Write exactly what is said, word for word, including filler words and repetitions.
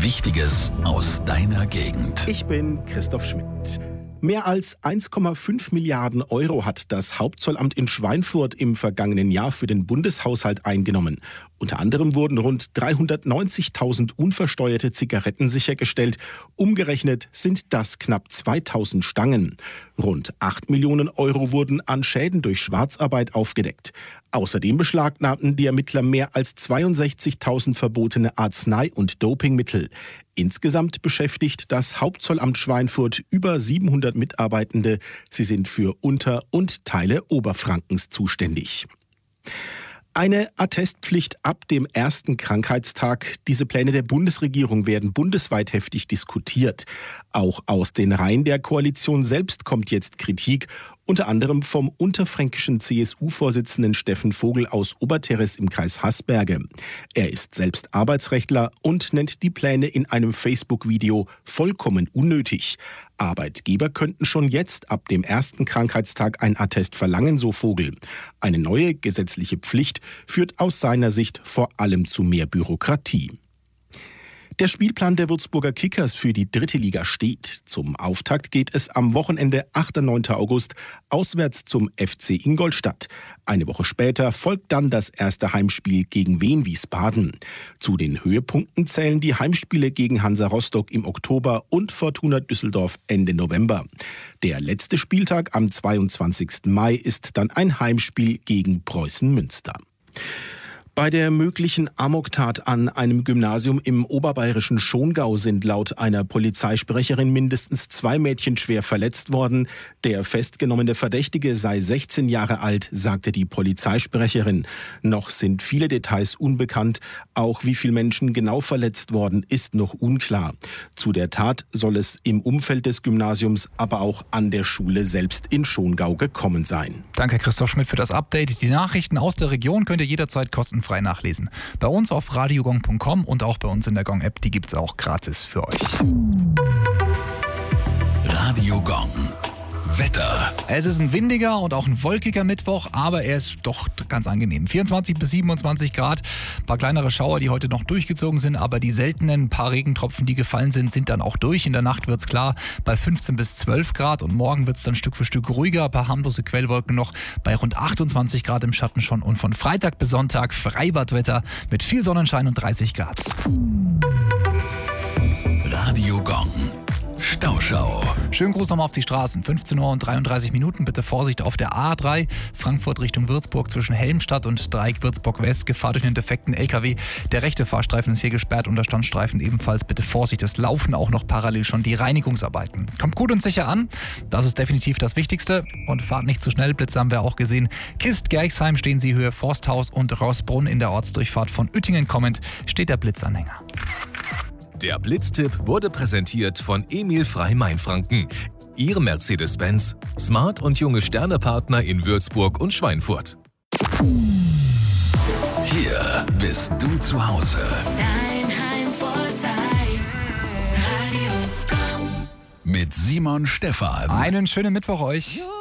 Wichtiges aus deiner Gegend. Ich bin Christoph Schmidt. Mehr als eins Komma fünf Milliarden Euro hat das Hauptzollamt in Schweinfurt im vergangenen Jahr für den Bundeshaushalt eingenommen. Unter anderem wurden rund dreihundertneunzigtausend unversteuerte Zigaretten sichergestellt. Umgerechnet sind das knapp zweitausend Stangen. Rund acht Millionen Euro wurden an Schäden durch Schwarzarbeit aufgedeckt. Außerdem beschlagnahmten die Ermittler mehr als zweiundsechzigtausend verbotene Arznei- und Dopingmittel. Insgesamt beschäftigt das Hauptzollamt Schweinfurt über siebenhundert Mitarbeitende. Sie sind für Unter- und Teile Oberfrankens zuständig. Eine Attestpflicht ab dem ersten Krankheitstag. Diese Pläne der Bundesregierung werden bundesweit heftig diskutiert. Auch aus den Reihen der Koalition selbst kommt jetzt Kritik, unter anderem vom unterfränkischen C S U-Vorsitzenden Steffen Vogel aus Oberterres im Kreis Haßberge. Er ist selbst Arbeitsrechtler und nennt die Pläne in einem Facebook-Video vollkommen unnötig. Arbeitgeber könnten schon jetzt ab dem ersten Krankheitstag ein Attest verlangen, so Vogel. Eine neue gesetzliche Pflicht führt aus seiner Sicht vor allem zu mehr Bürokratie. Der Spielplan der Würzburger Kickers für die dritte Liga steht. Zum Auftakt geht es am Wochenende achter und neunter August auswärts zum F C Ingolstadt. Eine Woche später folgt dann das erste Heimspiel gegen Wien Wiesbaden. Zu den Höhepunkten zählen die Heimspiele gegen Hansa Rostock im Oktober und Fortuna Düsseldorf Ende November. Der letzte Spieltag am zweiundzwanzigsten Mai ist dann ein Heimspiel gegen Preußen Münster. Bei der möglichen Amoktat an einem Gymnasium im oberbayerischen Schongau sind laut einer Polizeisprecherin mindestens zwei Mädchen schwer verletzt worden. Der festgenommene Verdächtige sei sechzehn Jahre alt, sagte die Polizeisprecherin. Noch sind viele Details unbekannt. Auch wie viele Menschen genau verletzt worden, ist noch unklar. Zu der Tat soll es im Umfeld des Gymnasiums, aber auch an der Schule selbst in Schongau gekommen sein. Danke Christoph Schmidt für das Update. Die Nachrichten aus der Region könnt ihr jederzeit kostenfrei frei nachlesen. Bei uns auf radiogong punkt com und auch bei uns in der Gong-App, die gibt es auch gratis für euch. Radio Gong. Wetter. Es ist ein windiger und auch ein wolkiger Mittwoch, aber er ist doch ganz angenehm. vierundzwanzig bis siebenundzwanzig Grad, ein paar kleinere Schauer, die heute noch durchgezogen sind, aber die seltenen paar Regentropfen, die gefallen sind, sind dann auch durch. In der Nacht wird es klar bei fünfzehn bis zwölf Grad und morgen wird es dann Stück für Stück ruhiger, ein paar harmlose Quellwolken noch bei rund achtundzwanzig Grad im Schatten schon und von Freitag bis Sonntag Freibadwetter mit viel Sonnenschein und dreißig Grad. Radio Gong. Stauschau. Schönen Gruß nochmal auf die Straßen. fünfzehn Uhr und dreiunddreißig Minuten. Bitte Vorsicht auf der A drei. Frankfurt Richtung Würzburg zwischen Helmstadt und Dreieck Würzburg West. Gefahr durch einen defekten L K W. Der rechte Fahrstreifen ist hier gesperrt und der Standstreifen ebenfalls. Bitte Vorsicht. Es laufen auch noch parallel schon die Reinigungsarbeiten. Kommt gut und sicher an. Das ist definitiv das Wichtigste. Und fahrt nicht zu schnell. Blitze haben wir auch gesehen. Kist, Gerxheim stehen Sie Höhe Forsthaus und Rossbrunn in der Ortsdurchfahrt von Uettingen kommend steht der Blitzanhänger. Der Blitztipp wurde präsentiert von Emil Frey Mainfranken. Ihr Mercedes-Benz, Smart und junge Sternepartner in Würzburg und Schweinfurt. Hier bist du zu Hause. Dein Heimvorteil. Radio Gong. Mit Simon Stephan. Einen schönen Mittwoch euch.